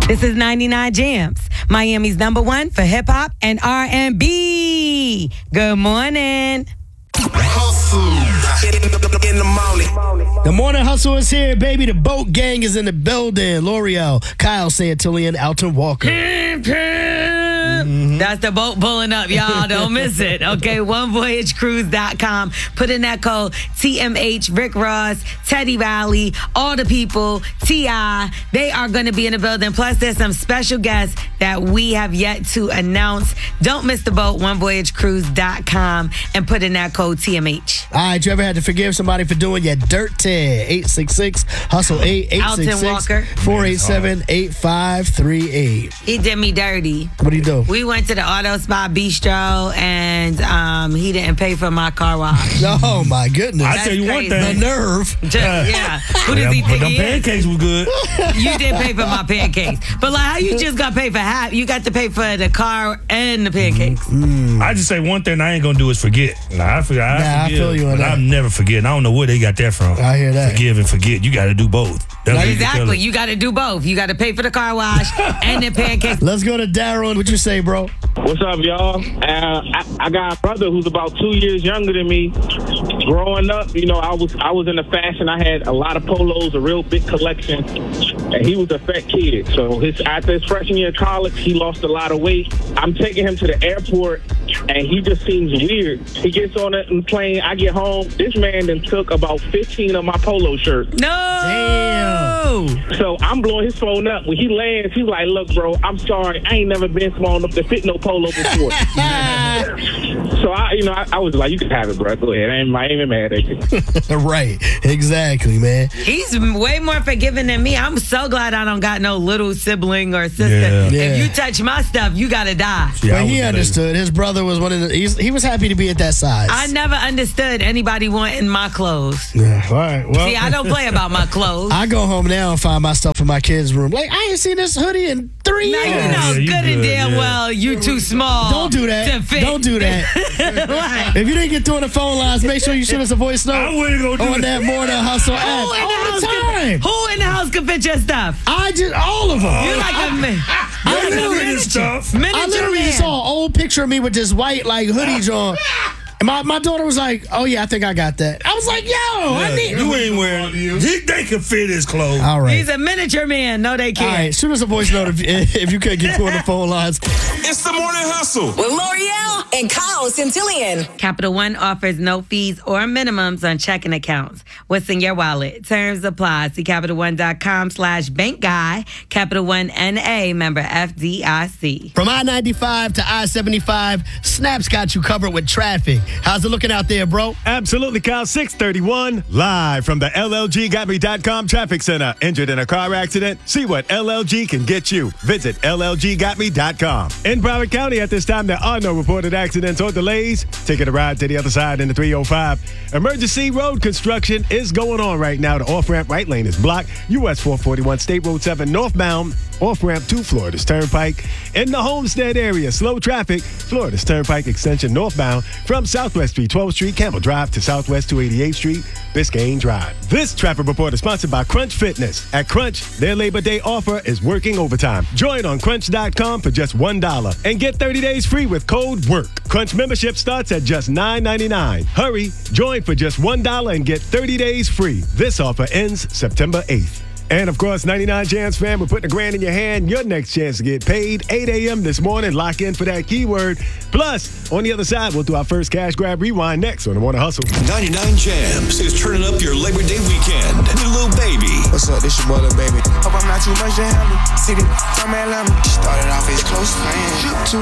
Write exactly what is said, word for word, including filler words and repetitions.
This is ninety-nine Jams, Miami's number one for hip hop and R and B. Good morning. Hustle in the morning. The morning hustle is here, baby. The boat gang is in the building. L'Oreal, Kyle Santillan, Alton Walker. Mm-hmm. That's the boat pulling up, y'all. Don't miss it. Okay, one voyage cruise dot com. Put in that code T M H, Rick Ross, Teddy Riley, all the people, T I. They are going to be in the building. Plus, there's some special guests that we have yet to announce. Don't miss the boat, one voyage cruise dot com, and put in that code T M H. All right, you ever had to forgive somebody for doing your dirty? eight six six, hustle eight, eight six six, four eight seven, eight five three eight. He did me dirty. What do you do? We went to the Auto Spa Bistro, and um, he didn't pay for my car wash. Oh, my goodness. I tell you crazy. one thing. The nerve. Yeah. Who does he think Them he is? pancakes were good. You did pay for my pancakes. But like, how you just got to pay for half? You got to pay for the car and the pancakes. Mm. I just say one thing I ain't gonna do is forget. Nah, I, forget, I Nah, I forgive, feel you on but that. I'm never forgetting. I don't know where they got that from. I hear that. Forgive and forget. You got to do both. That's what you tell Exactly. them. You got to do both. You got to pay for the car wash and the pancakes. Let's go to Daryl. What you say, bro? What's up, y'all? Uh, I, I got a brother who's about two years younger than me. Growing up, you know, I was I was into fashion. I had a lot of polos, a real big collection, and he was a fat kid. So his after his freshman year of college, he lost a lot of weight. I'm taking him to the airport, and he just seems weird. He gets on the plane. I get home. This man then took about fifteen of my polo shirts. No. Damn. So I'm blowing his phone up. When he lands, he's like, "Look, bro, I'm sorry. I ain't never been small enough to fit no polo before." So I, you know, I, I was like, "You can have it, bro. Go ahead. I ain't, I ain't even mad at you." Right. Exactly, man. He's way more forgiving than me. I'm so glad I don't got no little sibling or sister. Yeah. Yeah. If you touch my stuff, you got to die. Yeah, I But was he gonna- understood. His brother was one of the. He's, he was happy to be at that size. I never understood anybody wanting my clothes. Yeah. All right. Well, See, I don't play about my clothes. I go home now and find my stuff in my kids' room. Like, I ain't seen this hoodie in three Now years. you know yeah, you good and good, damn yeah. well you too small. Don't do that. To fit. Don't do that. What? If you didn't get through on the phone lines, make sure you send us a voice note I wouldn't go do on that Morning Hustle app. Who in, the All house the can, time. who in the house can fit your stuff? I just, all of them. You like a man. I I literally, this stuff. I Miniature literally man. just saw an old picture of me with this white, like, hoodie on. And my, my daughter was like, "Oh, yeah, I think I got that." I was like, yo, I Yeah, need. you ain't wearing. He, they can fit his clothes. All right. He's a miniature man. No, they All can't. right, shoot us a voice note if, if you could get through on the phone lines. It's the morning hustle. With L'Oreal and Kyle Santillan. Capital One offers no fees or minimums on checking accounts. What's in your wallet? Terms apply. See Capital One dot com slash bank guy. Capital One N A, member F D I C. From I ninety-five to I seventy-five, Snap's got you covered with traffic. How's it looking out there, bro? Absolutely, Kyle. six thirty-one, live from the L L G got me dot com Traffic Center. Injured in a car accident? See what L L G can get you. Visit L L G got me dot com. In Broward County at this time, there are no reported accidents or delays. Taking a ride to the other side in the three oh five. Emergency road construction is going on right now. The off-ramp right lane is blocked. U S four forty-one State Road seven northbound. Off-ramp to Florida's Turnpike. In the Homestead area, slow traffic. Florida's Turnpike extension northbound from Southwest three twelfth Street, Campbell Drive to Southwest two eighty-eighth Street, Biscayne Drive. This traffic report is sponsored by Crunch Fitness. At Crunch, their Labor Day offer is working overtime. Join on crunch dot com for just one dollar and get thirty days free with code WORK. Crunch membership starts at just nine ninety-nine. Hurry, join for just one dollar and get thirty days free. This offer ends September eighth. And of course, ninety-nine Jams fan, we're putting a grand in your hand. Your next chance to get paid, eight a.m. this morning. Lock in for that keyword. Plus, on the other side, we'll do our first cash grab rewind next on the Morning Hustle. ninety-nine Jams is turning up your Labor Day weekend with Lil Baby. What's up? This your boy, Lil Baby. Hope I'm not too much to handle. City from Atlanta. Started off as close friends.